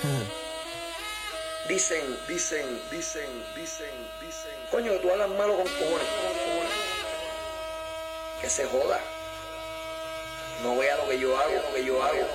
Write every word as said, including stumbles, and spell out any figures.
Dicen, dicen, dicen, dicen, dicen. Coño, que tú hablas malo con cojones. Que se joda. No vea lo que yo hago, lo que yo hago.